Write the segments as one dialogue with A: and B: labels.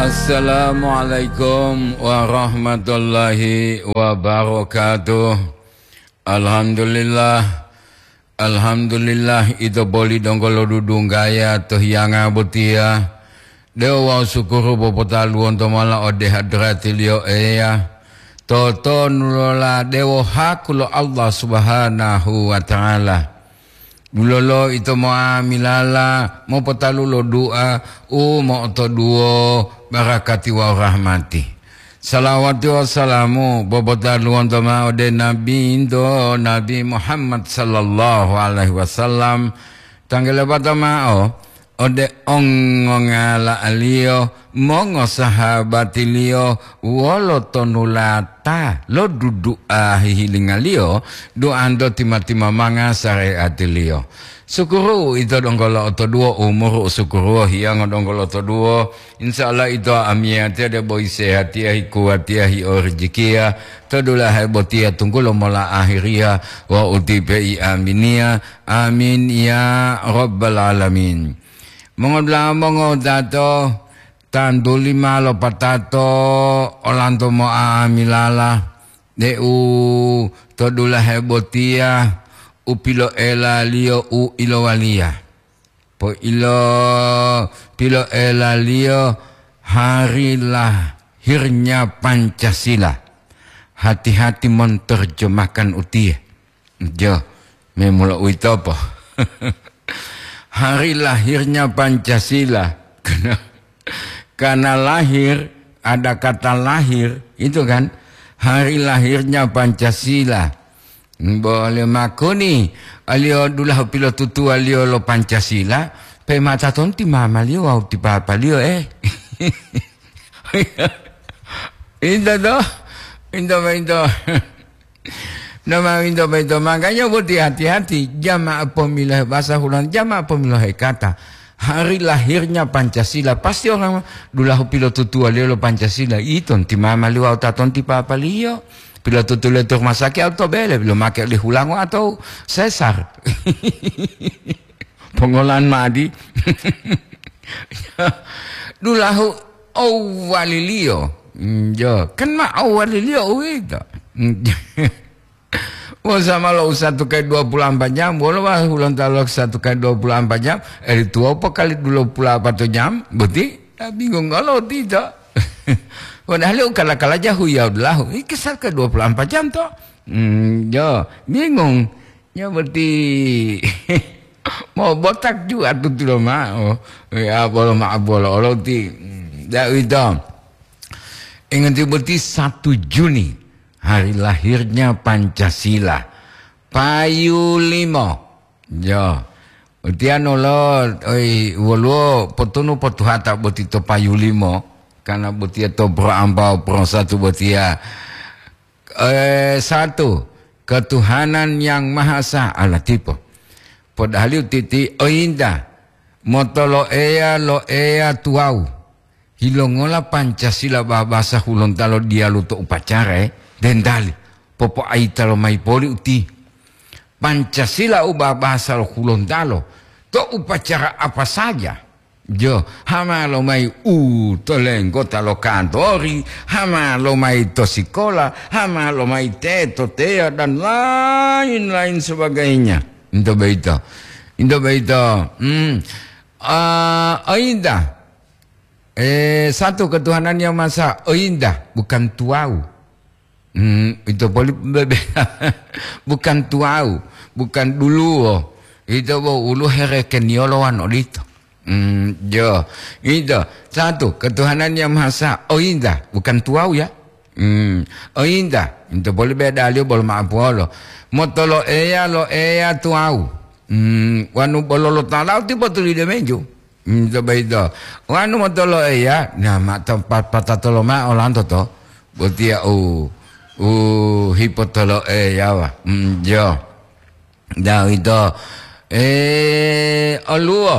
A: Assalamualaikum warahmatullahi wabarakatuh. Alhamdulillah itu boleh donggolo dudung gaya tuh yang abutia. Dewa syukur bopotalu untuk malah ode hadratilio Toto nulola dewa hakulo Allah subhanahu wa ta'ala. Bulolo itu mau amilala, mau potalu lo doa, mau to duo barakati wa rahmati. Salawati wa salamu, bopotalu untuk mau de Nabi Indo, Nabi Muhammad sallallahu alaihi wasallam. Tanggal pada mau, ode ongongala alio, mongo sahabati lio, walo tonulata, lo duduk hihiling alio, doando tima-tima manga syariat lio. Syukuru itu donggolo oto duo umur syukuru hiang donggolo oto duo. Insyaallah itu amia tiada boy sehat tiahi kuat tiahi orjikia. Tadulah hebotia tunggu lo mola akhiria wa utibai aminia. Amin ya rabbal alamin. Mongo dato tanduli malo patato olanto mo amilala deu todula hebotia upilo ela lio u ilo walia po ilo pilo ela lio hari lahirnya Pancasila. Hati-hati menterjemahkan utia jo memula itu apa. Hari lahirnya Pancasila. Karena lahir, ada kata lahir, itu kan. Hari lahirnya Pancasila. Boleh makoni. Alio dulah pilo tutu alio lo Pancasila. Pe mata tonti mama lio au ti papa lio Itu doh. Itu. Nama itu makanya buat hati-hati jamaah pemilah bahasa Hulan jamaah pemilah kata hari lahirnya Pancasila pasti orang dulah pilotu tua leo Pancasila itu ti mama liu atau tonti papa liu pilotu tua leo masaki atau bele belum makai li Hulang atau sesar pengolahan madi dulah awalilio jo kan ma awalilio itu oh sama lo 1 kali 24 jam, boleh lah ulang tahun 1 kali 24 jam, itu apa kali 24 jam, berarti bingung kalau tidak. Padahal kalau jauh ya udah, ini kesal ke 24 jam toh, ya bingung, ya berarti mau botak juga tuh tidak mau, ya boleh ti, dah itu, ingat berarti 1 Juni. Hari lahirnya Pancasila. Payu limo. Ya. Utiano lo, wolo potunu potuhata botito payu limo. Karena botia to berambau satu botia. 1. Ketuhanan yang Maha Esa. Allah tipe. Padahal titi oinda. Motolo lo tuau. Hilongola Pancasila bahasa Hulontalo dia luto upacara dendali popo aitalo mai poli uti Pancasila ubah bahasa Hulontalo to upacara apa saja jo hama lo mai tolenggo talo kantori hama lo mai to sikola hama lo mai to tea dan lain-lain sebagainya indo beito ainda satu ketuhanan yang masa ainda bukan tuau. Itu boleh bukan tuau, bukan dulu. Itu ulu hereken yoloan itu. Jo, itu 1 ketuhanan yang Maha Esa. Indah, bukan tuau ya. Indah, itu boleh beda alio boleh maaf lo. Motolo lo tuau. Wanu bololo talau tiba tu di meju. Itu beda. Wanu motolo nah mak tempat patatolo ma olanto to. Botia hipotolo yawa. Jo. Dah itu. Oluo.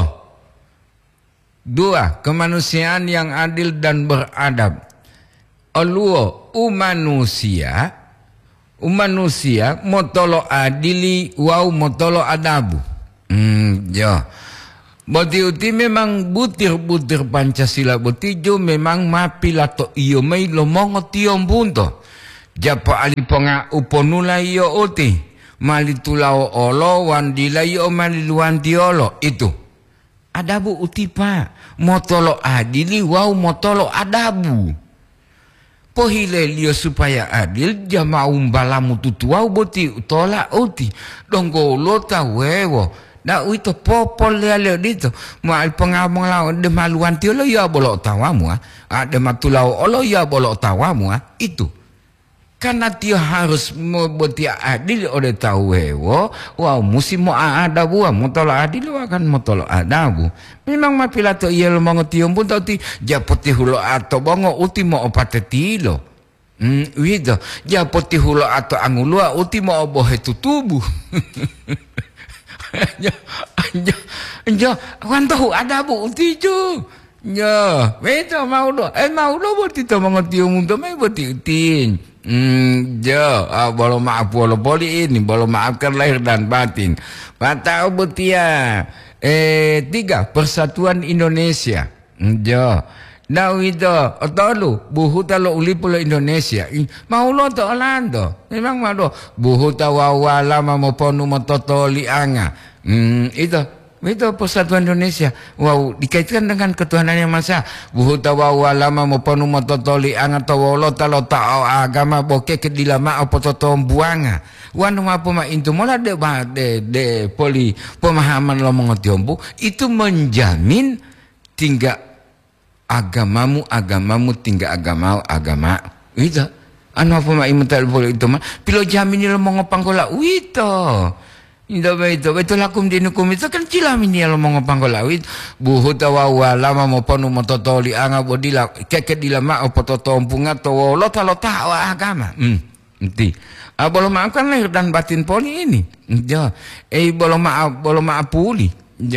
A: 2. Kemanusiaan yang adil dan beradab. Oluo manusia motolo adili wau motolo adabu. Jo. Boti uti memang butir-butir Pancasila boti jo memang mapila to iyo may lomongo tiyong bunto. Japa aliponga uponula iyo uti. Malitulao olo wandila iyo maliluan tiolo. Itu. Adabu uti pa. Motolo adili wau motolo adabu. Pohile liyo supaya adil jama umbalamu tutuau boti utola uti. Donggo lota wewo. Na itu popol lele dito mal pengabong lao de maluan ti lo ya bolok tawamu de matulau olo ya bolok tawamu itu karena dia harus membuat adil oleh tahu wewo wow musim mau ada buah mau tolak adil akan mau tolak adabu memang mapila to iya lo mau tium pun tau ti japoti hulo atau bongo uti mau opate tilo wido japoti hulo atau angulua uti mau bohe tubuh Anjo, kan tahu ada bu tiju. Ya, beto mau lo buat itu mengerti umum tu, mai buat itin. Boleh maaf boleh poli ini, boleh maafkan lahir dan batin. Patau betia. 3 Persatuan Indonesia. Jo. Now itu, otolu, buhu talo uli pulau Indonesia. Mau lo to Orlando, memang mau buhu tawawala mau ponu mototoli anga. Itu Persatuan Indonesia. Wow, dikaitkan dengan ketuhanan yang maha. Buhu tawawala mau ponu mototoli anga tawolo talo tao agama boke kedilama apa totom buanga. Wan apa ma itu mola de poli pemahaman lo mengotiombu itu menjamin tinggal agamamu tinggal agama itu anu apa mak imutal boleh itu mah pilo jamin lo mau ngopang kola itu betul lakum dinukum itu kan cilamin lo mau ngopang kola itu buhu tawawa lama mau ponu mototoli anga bodila keke dilama apa totompunga to lo talo tawa agama nanti boleh maafkan lahir dan batin poli ini boleh maaf puli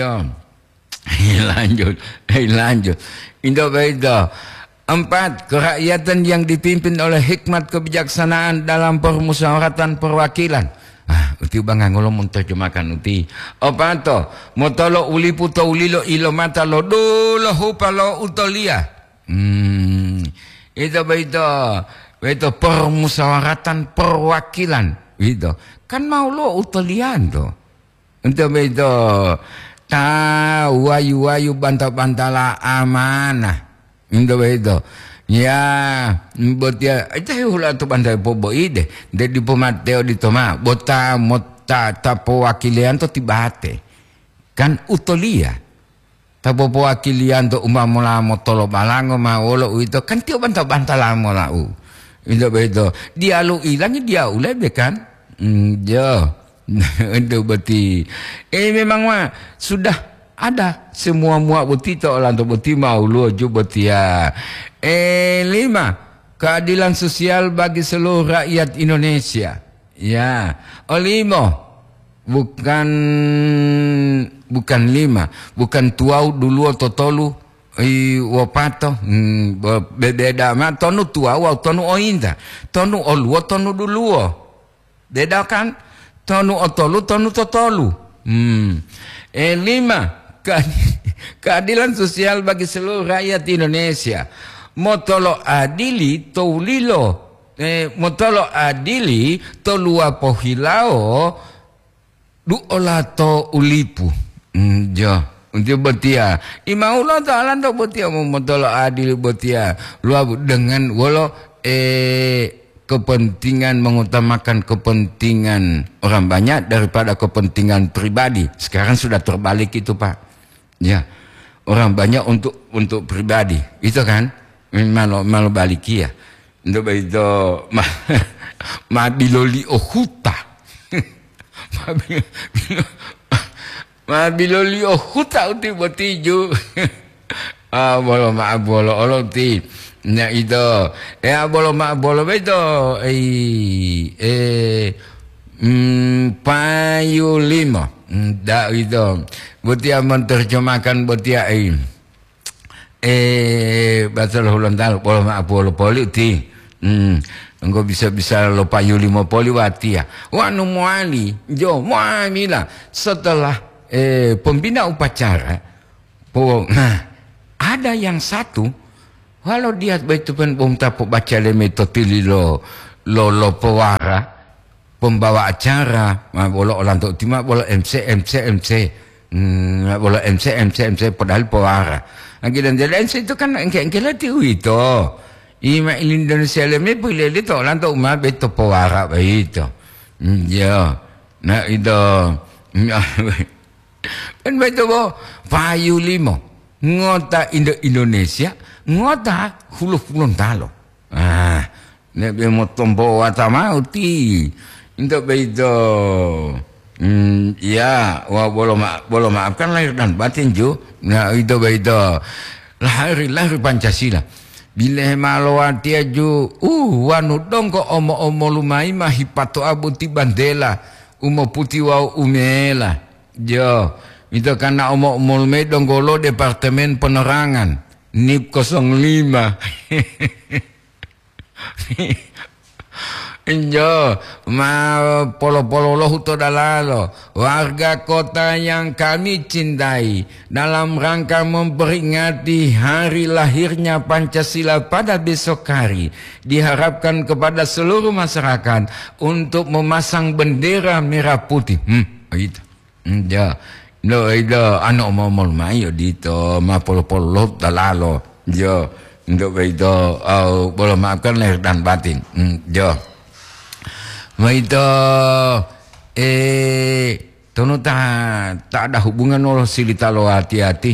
A: lanjut Indo beda 4 kerakyatan yang dipimpin oleh hikmat kebijaksanaan dalam permusyawaratan perwakilan uti bang ngolo menterjemahkan uti apa to motolo ulipu to ulilo ilo mata lo dolo hupalo utolia itu beda permusyawaratan perwakilan itu kan mau lo utolian to itu beda wayu bantala amanah indo itu ya buat ya itu hula tu bantai pobo ide di pemateo di toma bota mota tapo wakilian to tibate kan utolia tapo wakilian to umamula motolo balango maolo itu kan tio bantala mola indo itu dia lu ilang dia ulebe kan itu beti memang mah sudah ada semua muak beti to orang tu beti mau lu ju beti ya 5 keadilan sosial bagi seluruh rakyat Indonesia ya 5 bukan 5 bukan tuau dulu atau tolu wapato beda mah tonu tuau tonu oinda tonu olu tonu dulu beda kan tonu otolu, tonu totolu. 5 keadilan sosial bagi seluruh rakyat Indonesia. Motolo adili toulilo. Motolo adili tolua pohilao du olato ulipu. Untuk betia. Imaulah ta'ala untuk betia motolo adili betia. Luar dengan wolo kepentingan mengutamakan kepentingan orang banyak daripada kepentingan pribadi. Sekarang sudah terbalik itu Pak. Ya, orang banyak untuk pribadi. Itu kan malu baliki ya. Untuk itu mabiloli ohuta. Mabiloli ohuta uti botiju. Bolo maaf bolo oloti. Nya itu bolo beto payu 5 dak itu butia menerjemahkan butia bahasa ulang tahun bolo poli ti engko bisa lo payu 5 poli wati ya wanu muali jo muamila setelah pembina upacara Nah, ada yang satu, walau dia betul pun bom tapo baca le metotili lo pewara, pembawa acara, bola orang tu timah bola MC, bola MC, padahal pewara. Lagi dan jalan itu kan engke latih itu. Ima Indonesia le me boleh le tu orang tu umah betul pewara begitu. Ya, nah itu. Kan betul bo payu limo ngota Indonesia ngota hulu talo ne be motombo wata mauti itu betul ya wa bolo maafkan lahir dan batin ju nah itu betul lahir Pancasila bila malawati ju wanu dong ko omo lumai mah hipato abuti bandela umo putih wau umela jo itu karena omok mulme donggolo Departemen Penerangan NIP 05 jo ma polo loh to dalalo warga kota yang kami cintai dalam rangka memperingati hari lahirnya Pancasila pada besok hari diharapkan kepada seluruh masyarakat untuk memasang bendera merah putih itu jo no ida anak momol mayo dito ma polo dalalo jo untuk itu boleh maafkan lahir dan batin jo ma itu tono tak ada hubungan oleh silita lo hati-hati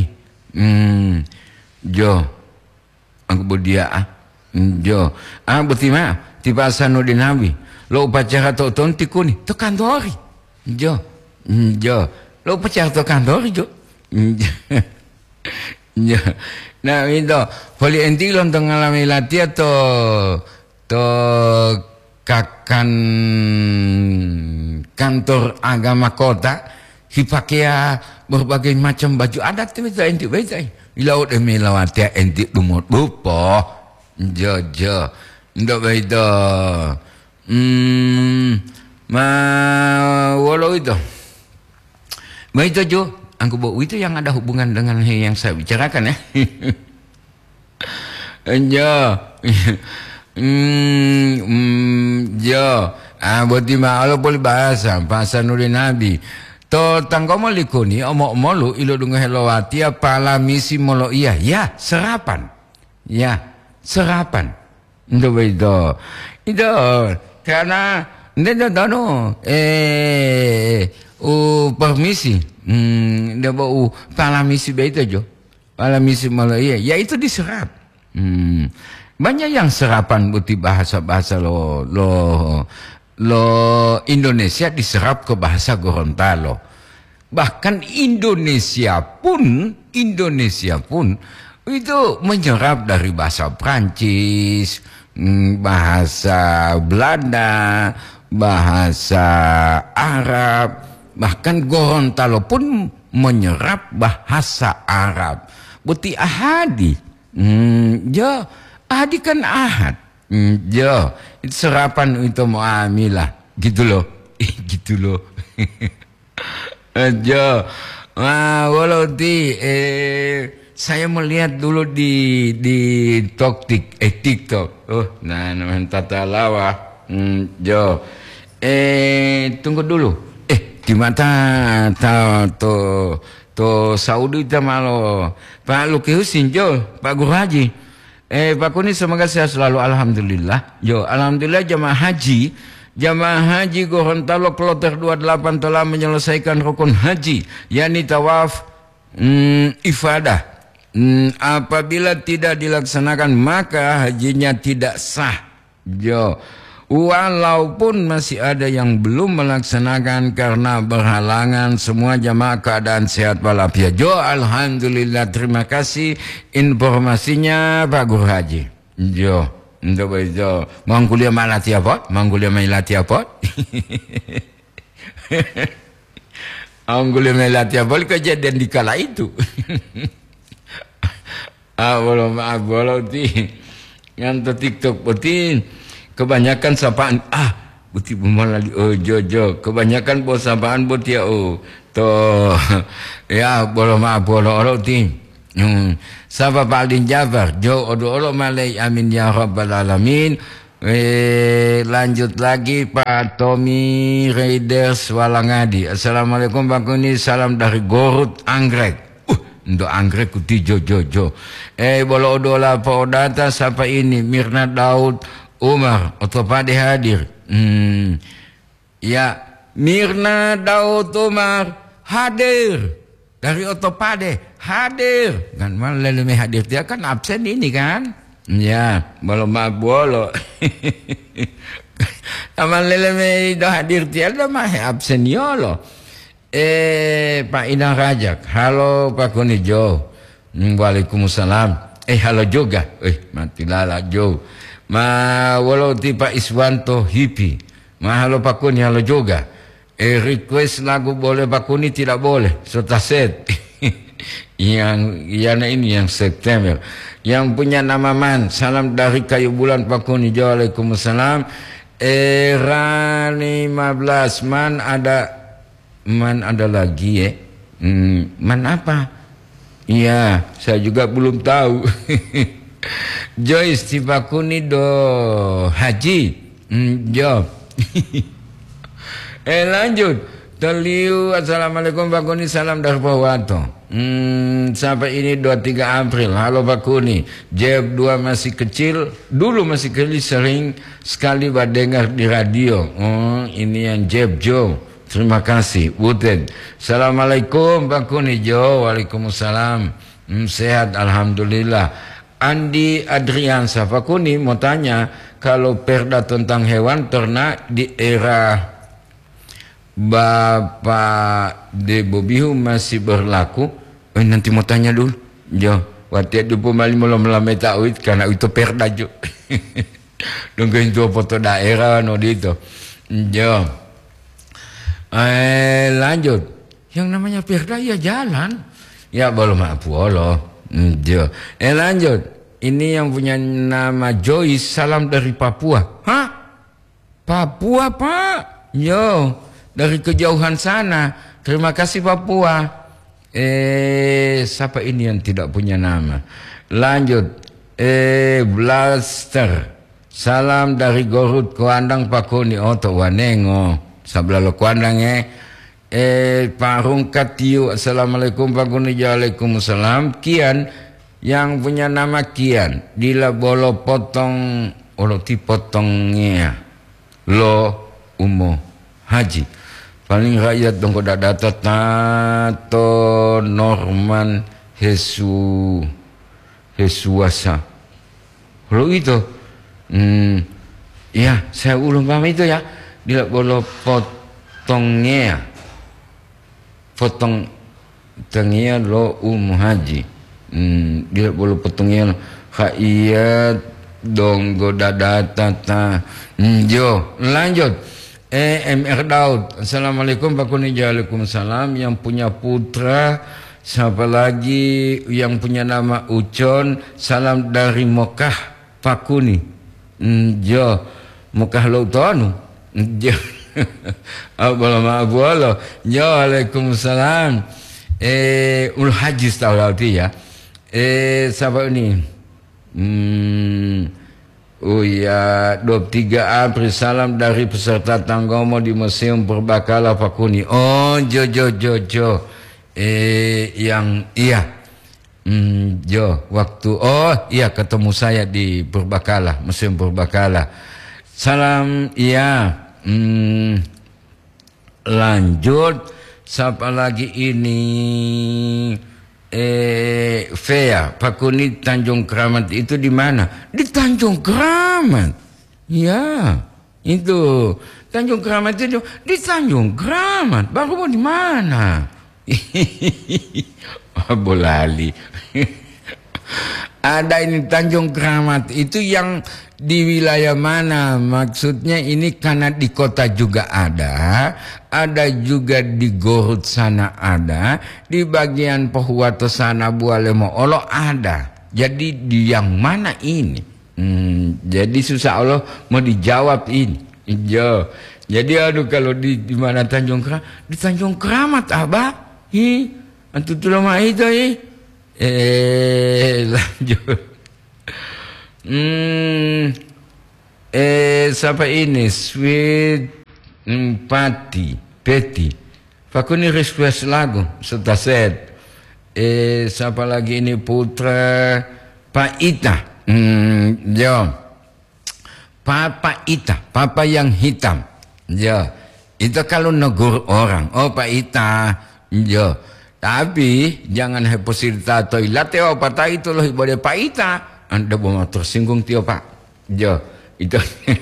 A: jo aku berdia jo betima tiba sanudin nabi lo upacara to tikuni to kantori jo lo pecah to kantor jo. Ya. Nah itu poli enti lo ngalami latihan to kakan kantor agama kota hipakia berbagai macam baju adat itu enti baik. Ilau demi lawati enti lumut bupo. Jo. Ndak baik to. Walau itu. Baik itu aku bawa itu yang ada hubungan dengan yang saya bicarakan ya. Berarti maalo boleh bahasa Nuri Nabi. To tangko molikuni omok molu ilo dunga helowati pala misi molo iya. Ya, serapan. Itu karena permisi dia bawa palamisi begitu jo palamisi malah ya itu diserap banyak yang serapan buti bahasa lo Indonesia diserap ke bahasa Gorontalo bahkan Indonesia pun itu menyerap dari bahasa Prancis bahasa Belanda bahasa Arab bahkan Gorontalo pun menyerap bahasa Arab. Buti ahadi. Ahadi kan ahad. Itu serapan itu muamilah. Gitu loh. Walau saya melihat dulu di TikTok. Namanya tata lawa. Tunggu dulu. Di mata to Saudi ta malo Pak Luki Husin jo Pak Guru Haji Pak Kuni semoga sehat selalu alhamdulillah alhamdulillah jamaah haji Gorontalo Kloter 28 telah menyelesaikan rukun haji yakni tawaf ifadah apabila tidak dilaksanakan maka hajinya tidak sah walaupun masih ada yang belum melaksanakan karena berhalangan semua jamaah keadaan sehat walafiat. Alhamdulillah terima kasih informasinya Pak Guru Haji. Untuk itu mangkulia malati apa? Mangkulia melati apa? Mangkulia melati apa? Kejadian di kala itu. Boleh yang TikTok betin. Kebanyakan sapaan buti bumalali jo kebanyakan bos sapaan buat ya to ya bolo orang ti Sapa Pak Aldin Jafar, Jo odo malai amin ya rabbal alamin. Lanjut lagi Pak Tommy Raiders Walangadi. Assalamualaikum Pak Kuni, salam dari Gorut Anggrek. Untuk Anggrek kuti jo. Bolo odola Pak Odata, siapa ini? Mirna Daud Umar, Otopade hadir. Ya, Mirna Daud Umar hadir. Dari Otopade hadir. Kan malah lebih hadir, dia kan absen ini kan. Ya, bolo maaf bolo. Amal leleme dah hadir tiada mah absen yolo. Pak Inang Rajak, halo Pak Kunijo. Waalaikumsalam. Halo juga. Mati lala Jo. Walau ti Pak Iswanto Hipi. Halo Pak Kuni, halo juga. Request lagu boleh Pak Kuni, tidak boleh. Sotaset. Yang September. Yang punya nama Man, salam dari Kayu Bulan Pak Kuni. Waalaikumsalam. Era 15 Man ada lagi Man apa? Iya, saya juga belum tahu. Joyce di Pak Kuni do Haji. Jo. Lanjut. Teliu, assalamualaikum Pak Kuni, salam dari Pawato. Sampai ini 23 April. Halo Pak Kuni. Jeb 2 masih kecil. Dulu masih kecil sering sekali dengar di radio. Ini yang Jeb Jo. Terima kasih. Butet. Assalamualaikum Pak Kuni Jo. Waalaikumsalam. Sehat alhamdulillah. Andi Adriansa Pak Kuni mau tanya, kalau perda tentang hewan ternak di era Bapak Debobihu masih berlaku? Nanti mau tanya dulu. Jo, waktu itu pemali melamai tahu karena itu perda jo. Nungguin itu foto daerah no itu. Jo. Lanjut. Yang namanya perda ya jalan. Ya belum apa lo. Jo. Lanjut. Ini yang punya nama Joyce, salam dari Papua. Hah? Papua Pak? Yo. Dari kejauhan sana. Terima kasih Papua. Siapa ini yang tidak punya nama? Lanjut. Blaster. Salam dari Gorut Kuandang Pak Kuni. To Wanengo. Sablalo Kuandang Pak Rungkat Tiu. Assalamualaikum Pak Kuni. Waalaikumsalam. Kian yang punya nama Kian. Dila bolo potong. Ti potongnya. Lo umo haji. Paling rakyat dong kok data Tato Norman Hesuasa. Kalau itu, ya saya ulun paham itu ya. Dia boleh potongnya, potongnya lo haji. Dia boleh potongnya rakyat dong kok data Jo. Lanjut. MR Daud, assalamualaikum Pak Kuni. Waalaikumsalam. Yang punya putra, siapa lagi yang punya nama Ucon, salam dari Mekah Pak Kuni. Jo, Mekah Lautonu. Jo, Abalo. Jo, waalaikumsalam. Ul Haji tahu lauti ya. Siapa ini? Oh ya, 23 April, salam dari peserta Tanggomo di Museum Purbakala Pak Kuni. Oh, Jo. Yang iya. Jo, waktu ketemu saya di Purbakala, Museum Purbakala. Salam, iya. Lanjut, siapa lagi ini? Fea, Pak Kuni Tanjung Keramat itu di mana? Di Tanjung Keramat. Ya, itu Tanjung Keramat itu di Tanjung Keramat. Baru mau di mana? Bolali. Ada ini Tanjung Keramat itu yang di wilayah mana? Maksudnya ini karena di kota juga ada juga di Gorut sana ada, di bagian Pohuwato sana Bualemo Olo ada. Jadi di yang mana ini? Jadi susah Allah mau dijawab ini. Jo. Jadi kalau di mana Tanjung Keramat? Di Tanjung Keramat Abah. Antu tulama itu Lanjut. Siapa ini? Sweet Peti. Fakuni request lagu serta set. Siapa lagi ini? Putra Pak Ita. Yo. Papa Ita, papa yang hitam. Yo. Itu kalau negur orang. Oh Pak Ita. Yo. Tapi jangan heposita toilet ya patah itu loh ibadah Pak Ita. Anda mau tersinggung tio Pak. Jo, itu.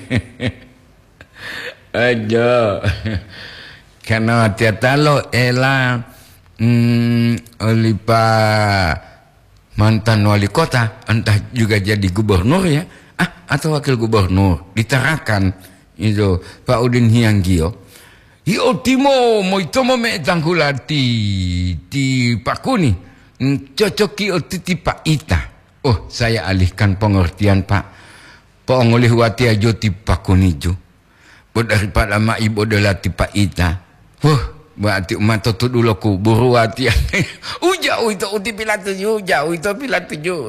A: Aja. Karena tiada lo ela olipa mantan wali kota, entah juga jadi gubernur ya, atau wakil gubernur ditarakan itu Pak Udin Hianggio. Yo timo mo itu mo me tangkulati ti Pakuni cocoki ti Pak Ita. Oh saya alihkan pengertian Pak. Pengoleh wati ajo ti Pakuni ju. Daripada mak ibu adalah ti Pak Ita. Berarti umat tu dulu ku buru wati. Ujau itu uti pilat tuju, ujau itu pilat tuju.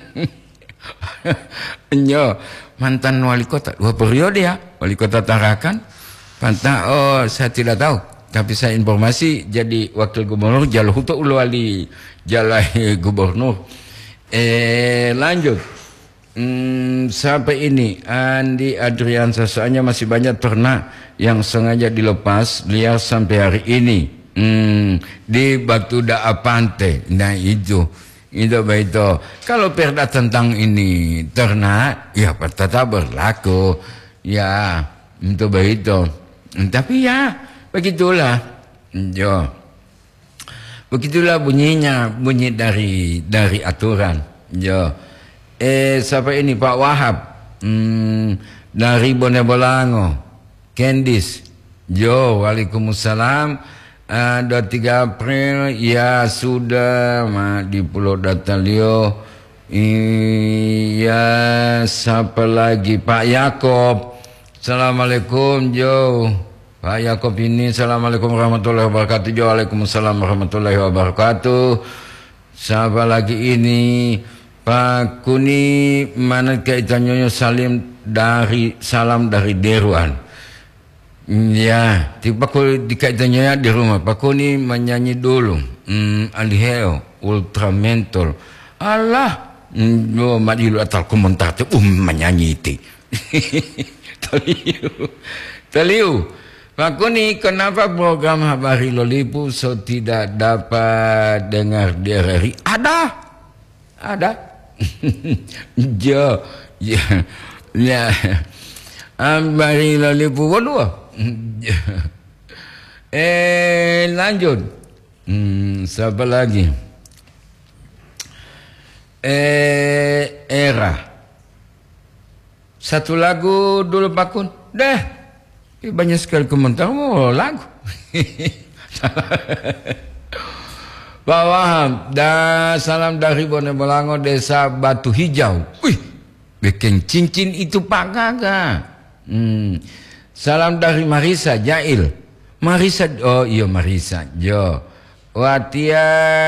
A: Nyo mantan wali kota 2 periode ya wali kota Tarakan. Pantah, oh saya tidak tahu, tapi saya informasi jadi wakil gubernur jalur untuk wali jalai gubernur. Lanjut. Sampai ini Andi Adrian soalnya masih banyak ternak yang sengaja dilepas liar sampai hari ini di Batu Da'a Pantai. Nah itu baik. Kalau perda tentang ini ternak ya tetap berlaku ya itu baik. Tapi ya begitulah, jo. Begitulah bunyinya, bunyi dari aturan, jo. Siapa ini Pak Wahab, dari Bone Bolango, Kendis, jo. Waalaikumsalam. 23 April ya sudah di Pulau Datalio. Iya siapa lagi Pak Yakob. Assalamualaikum Jo. Pak Yakob ini assalamualaikum warahmatullahi wabarakatuh. Jo, waalaikumsalam warahmatullahi wabarakatuh. Siapa lagi ini? Pak Kuni mana kaitannya salam dari Deruan. Ya, tiba aku dikaitannya di rumah. Pak Kuni menyanyi dulu. Aliheo Ultramentol. Allah. Madilu atal komentar tu menyanyi itu. Taliu. Pak Kuni, kenapa program Habari Lolipu so tidak dapat dengar di RRI? Ada. Jo, ya. Habari Lolipu waduh. Lanjut. Siapa lagi? Era. Satu lagu dulu Pak Kun. Banyak sekali komentar. Oh, lagu. Pak Wahab. Salam dari Bone Bolango, Desa Batu Hijau. Wih, bikin cincin itu Pak Gaga. Salam dari Marisa Jail. Marisa, oh iya Marisa. Jo. Watia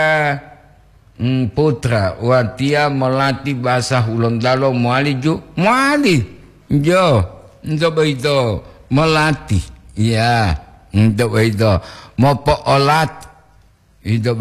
A: Putra, watia melatih bahasa Hulondalo muali ju, muali, jo, untuk itu melatih, ya, untuk itu, mau olat, itu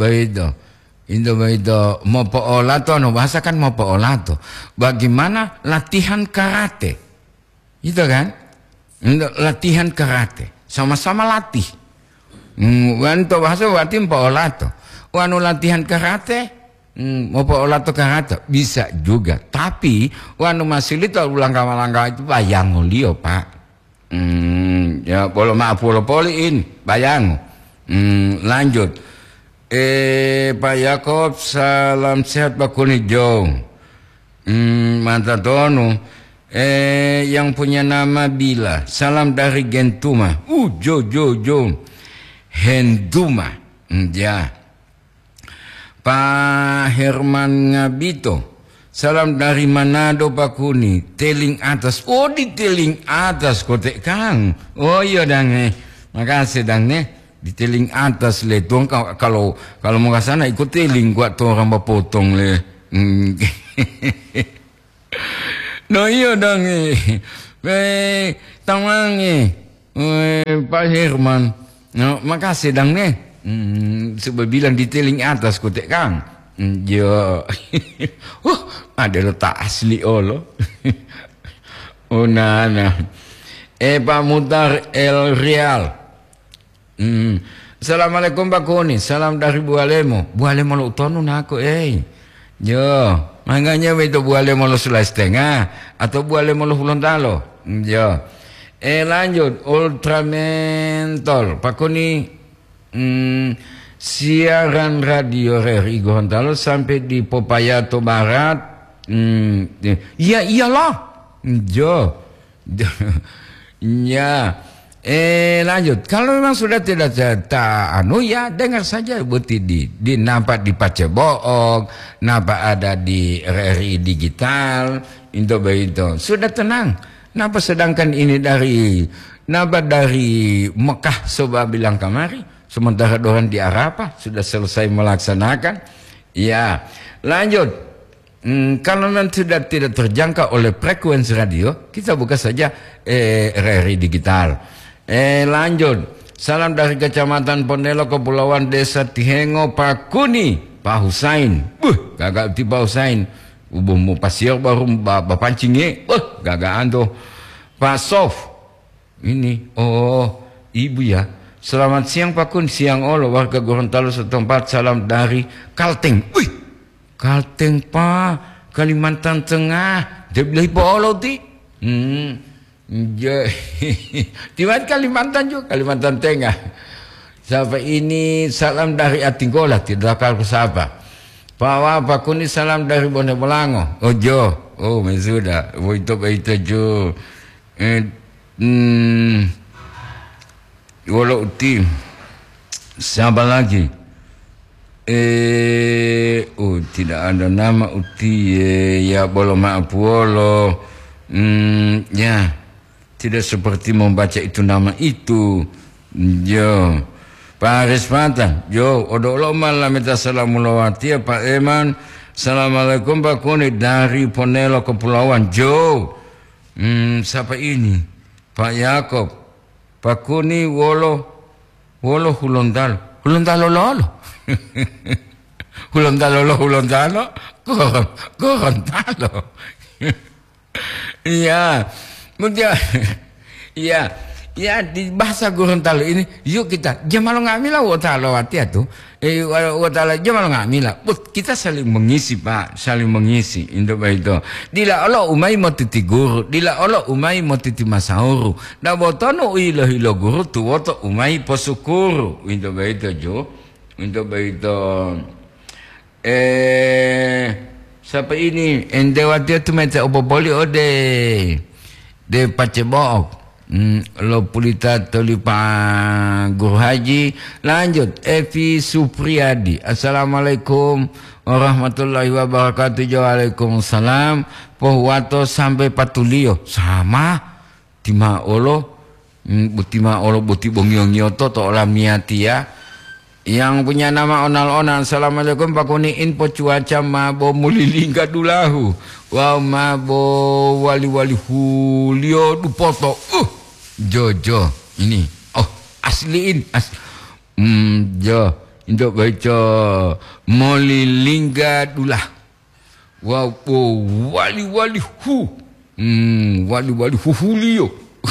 A: mau olat tuh, bahasa kan mau olat tuh, bagaimana latihan karate, itu kan, untuk latihan karate, sama-sama latih, untuk bahasa berarti mau olat tuh, wanu latihan karate. Mau olah karate bisa juga, tapi wanu masih itu ulang langkah itu bayang liyo Pak. Ya boleh maaf poliin bayang. Lanjut. Pak Yakob salam sehat Pak Kunijo. Mantap tonu. Yang punya nama Bila salam dari Gentuma. Jo Henduma. Ya. Pak Herman Ngabito, salam dari Manado Pak Kuni, teling atas. Oh di teling atas kotek Kang. Oh iya dang makasih dang Diteling atas le tuang kalau mau ke sana ikut teling kuat tu orang berpotong le. No iya dong tamang Pak Herman. No, makasih dang ne. Sebab bilang diteling atas kutek Kang. Yo. Ada letak asli lo. Oh nah. Pak Mutar El Real. Assalamualaikum Pak Koni. Salam dari Bualemo. Bualemo lo tonu aku yo. Makanya itu Bualemo lo Sulawesi Tengah atau Bualemo lo Gorontalo. Yo. Lanjut Ultramentol Pak Koni. Siaran radio RRI Gorontalo sampai di Popayato Barat. Ya iyalah. Jo. Ya. Lanjut. Kalau memang sudah tidak ya dengar saja berarti di nampak di Pacebook, nampak ada di RRI Digital, itu sudah tenang. Napa sedangkan ini dari Mekah coba bilang kemari, sementara orang di Arafah sudah selesai melaksanakan. Ya, lanjut. Kalau nanti sudah tidak terjangkau oleh frekuensi radio, kita buka saja RRI Digital. Lanjut. Salam dari Kecamatan Pondelo, Kepulauan Desa Tihengo, Pak Kuni, Pak Husain. Gagak ti Pak Husain. Mau pasir baru pancingnya. Gagaan tuh. Pak Sof. Ini. Oh, ibu ya. Selamat siang Pak Kun. Siang olo warga Gorontalo setempat. Salam dari Kalteng. Kalteng Pak. Kalimantan Tengah. Dia bilang Pak Olo ti. Di mana Kalimantan juga, Kalimantan Tengah. Siapa ini salam dari Atinggola, tidak tahu siapa. Pak Kuni salam dari Bone Bolango. Oh Jo, oh sudah, itu Jo. Walau uti, siapa lagi? Tidak ada nama uti. Ya boleh maaf wolo. Ya. Tidak seperti membaca itu nama itu. Jo. Pak Aris Mata. Jo. Odolo malam minta salamulawati. Pak Eman. Assalamualaikum Pak Kuni. Dari Ponelo Kepulauan. Jo. Siapa ini? Pak Yakob. Pak Kuni Wolo Hulondalo. Hulondalo lolo. Hulondalo. Gorontalo. Iya. Kemudian, ya di bahasa Gorontalo ini, yuk kita jamal ngamila watalo watia tuh, watalo jamal ngamila. Kita saling mengisi Pak, saling mengisi. Indo itu. Dila Allah umai mau titi guru, dila Allah umai mau titi masauru. Nah botono hilo guru tu woto umai posukuru. Indo itu jo, indo itu. Siapa ini? Endewatia tu mete oboboli ode. De Pacebook. Lo pulita tolipa Guru Haji. Lanjut Evi Supriyadi. Assalamualaikum warahmatullahi wabarakatuh. Waalaikumsalam. Pohwato sampai Patulio sama tima olo buti bongyong nyoto to olam niatia yang punya nama onal-onal. Assalamualaikum Pak Kuni. Info cuaca mabo mulilingga dulahu. Wow mabo wali hulio dupoto. Jojo ini. Oh asliin. Jo. Indo baca mulilingga dulah. Wow wali hu. Wali hulio.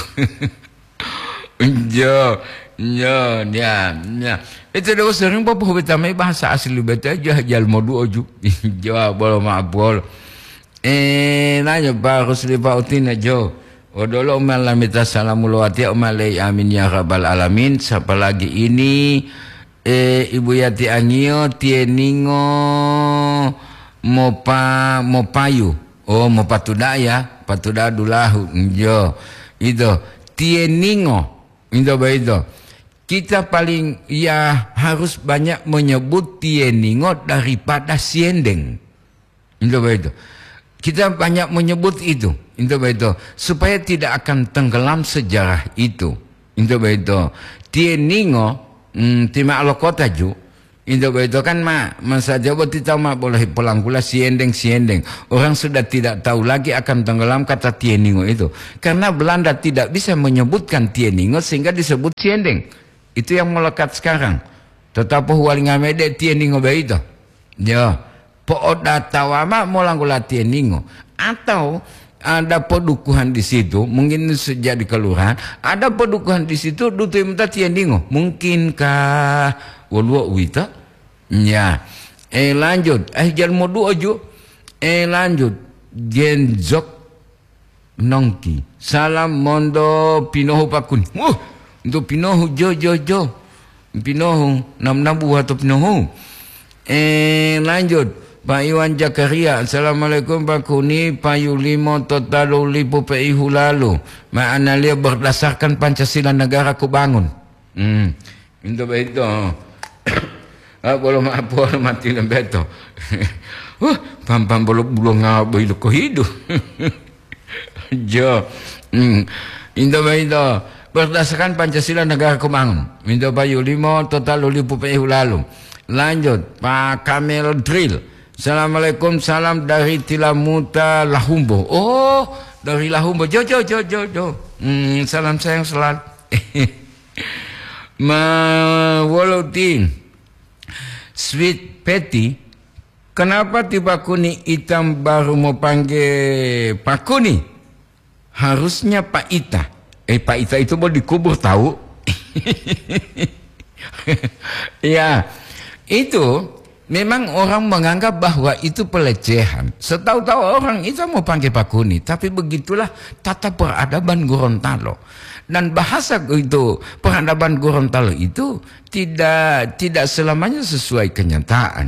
A: Jo. Ya. Itu dah sering apa betamai bahasa asli betul aja jal modu oju. Jawab boleh maaf bol. Nanya Pak Rusli Pak Utina Jo. Odolo malam minta salamulawati umalai amin ya rabbal alamin. Siapa lagi ini? Ibu Yati Angio Tieningo Mopayu. Oh Mopatuda ya. Patuda dulahu. Jo. Itu Tieningo. Itu begitu. Kita paling harus banyak menyebut Tieningo daripada Siendeng. Itu begitu. Kita banyak menyebut itu. Itu begitu. Supaya tidak akan tenggelam sejarah itu. Itu begitu. Tieningo Tima alo kota ju. Itu kan masa Jawa tidak boleh pulang pula siendeng. Orang sudah tidak tahu lagi akan tenggelam kata tieningo itu. Karena Belanda tidak bisa menyebutkan tieningo sehingga disebut siendeng. Itu yang melekat sekarang. Tetapi walingamede tieningo itu. Ya, pooda tawama molanggula tieningo. Atau ada pedukuhan di situ, mungkin sejak di kelurahan, ada pedukuhan di situ dutu minta tieningo. Mungkinkah walwa wita? Ya. Lanjut. Jangan mau dua ju. Lanjut. Genzok nongki. Salam mondo pinoho pakun. Untuk pinoho jo. Pinoho nabu atau pinoho. Lanjut. Pak Iwan Jakaria. Assalamualaikum Pak Kuni. Payu limo totalo lipo peihu lalu. Ma'analia berdasarkan Pancasila negara ku bangun. Itu begitu. Boleh maaf mati lembeto. Pam boleh ngabai lu hidup. Jo. Indo berdasarkan Pancasila negara ku bangun. Indo Bayu Limo total lipu peihu lalu. Lanjut Pak Kamel Drill. Assalamualaikum, salam dari Tilamuta Lahumbo. Oh, dari Lahumbo. Jo. Salam sayang selalu. Wolotin Sweet Patty, kenapa tiba Kuni hitam baru mau panggil Pak Kuni? Harusnya Pak Ita. Pak Ita itu mau dikubur tahu? Ya, itu memang orang menganggap bahwa itu pelecehan. Setahu-tahu orang itu mau panggil Pak Kuni, tapi begitulah tata peradaban Gorontalo. Dan bahasa itu peradaban Gorontalo itu tidak selamanya sesuai kenyataan.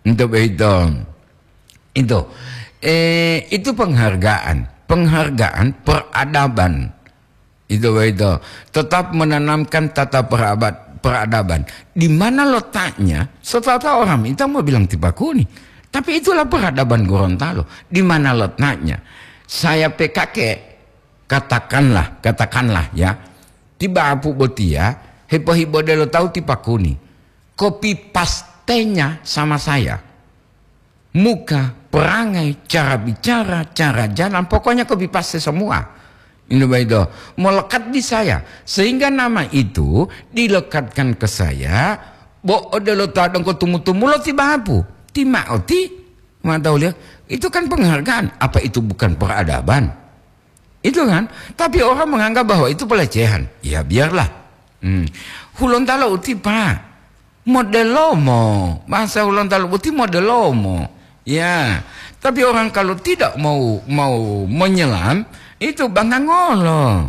A: Itu penghargaan peradaban. Itu tetap menanamkan tata peradaban. Di mana letaknya? Setelah orang itu mau bilang tiba Kuni, tapi itulah peradaban Gorontalo. Di mana letaknya? Saya PKK. Katakanlah ya, tiba apu botia, hipo delo tahu tiba Kuni, kopi pastenya sama saya, muka, perangai, cara bicara, cara jalan, pokoknya kopi paste semua. Ini begitu, melekat di saya, sehingga nama itu dilekatkan ke saya. Bo delo tahu dong tumu lo tiba apu, tima oti, mau tahu lihat, itu kan penghargaan. Apa itu bukan peradaban? Itu kan, tapi orang menganggap bahwa itu pelecehan. Ya biarlah. Hulontalo uti pak, modelomo, bahasa Hulontalo uti modelomo. Ya, tapi orang kalau tidak mau menyelam, itu bangangolo.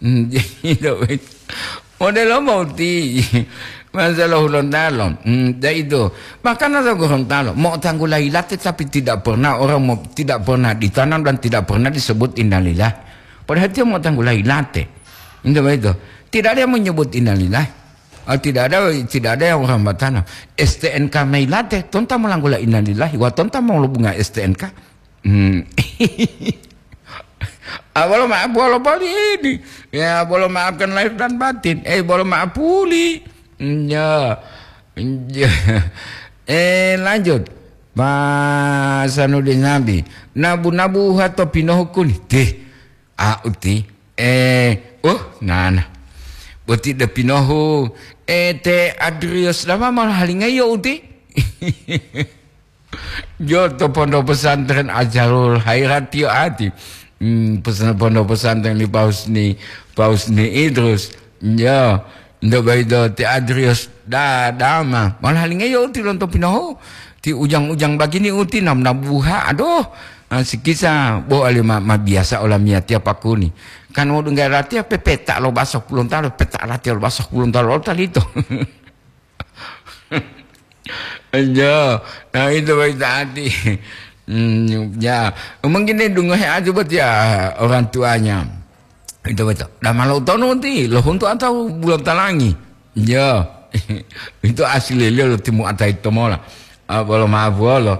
A: Modelomo uti. Masalah Hulontalo, itu. Bahkan ada Gorontalo, mau tanggulai latih tapi tidak pernah tidak pernah ditanam dan tidak pernah disebut innalillah. Padahal dia mau tanggulai latih. Itu. Tidak ada yang menyebut innalillah. Tidak ada yang orang bertanam. STNK mai latih, tonta melanggula innalillah. Wa tonta mau bunga STNK. Boleh maaf ini. Ya boleh maafkan lahir dan batin. Boleh maaf puli. Ya. Lanjut. Pak Sanudin Nabi. Nabu atau pinoho kuni. Uti. Nana. Uti de pinoho. Te Adrius. Lama malah halingayo uti. Joto pondok pesantren Ajarul Khairat Tio Ati. Pondok pesantren di Pausni Idrus. Ya. Ndo baido ti Adrius dama. Malah halingayo uti lonto pinoho. Ti ujang-ujang begini uti nabuha. Aduh. Si kisah bo alima biasa olamnya tiap aku ni kan mau dengar rati apa petak lo basok pulun talo petak rati lo basok pulun talo tali itu aja nah itu baik tadi ya mungkin dia dengar aja buat ya orang tuanya itu betul dah malu tahu nanti lo untuk atau bulan talangi ya itu asli lo timu atai itu mola boleh maaf boleh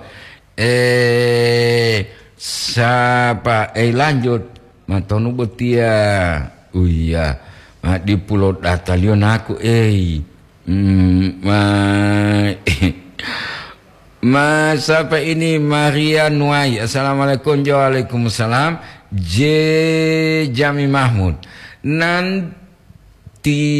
A: siapa lanjut matonu betia iya di pulau Datalion aku Mas apa ini Maria Nuai. Assalamualaikum. Waalaikumsalam. J Jami Mahmud. Nanti